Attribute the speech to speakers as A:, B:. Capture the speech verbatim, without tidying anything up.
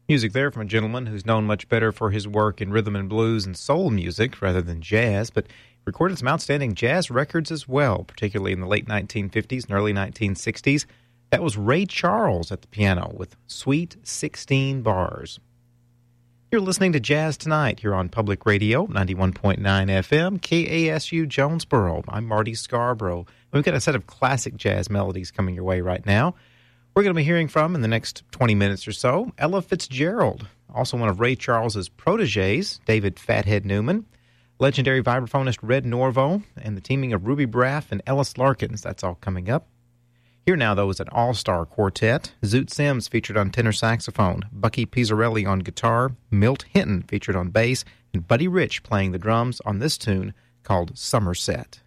A: Music there from a gentleman who's known much better for his work in rhythm and blues and soul music rather than jazz, but recorded some outstanding jazz records as well, particularly in the late nineteen fifties and early nineteen sixties. That was Ray Charles at the piano with Sweet sixteen Bars. You're listening to Jazz Tonight here on Public Radio, ninety-one point nine F M, K A S U Jonesboro. I'm Marty Scarborough. We've got a set of classic jazz melodies coming your way right now. We're going to be hearing from, in the next twenty minutes or so, Ella Fitzgerald, also one of Ray Charles's protégés, David Fathead Newman, legendary vibraphonist Red Norvo, and the teaming of Ruby Braff and Ellis Larkins. That's all coming up. Here now, though, is an all-star quartet. Zoot Sims featured on tenor saxophone, Bucky Pizzarelli on guitar, Milt Hinton featured on bass, and Buddy Rich playing the drums on this tune called Somerset.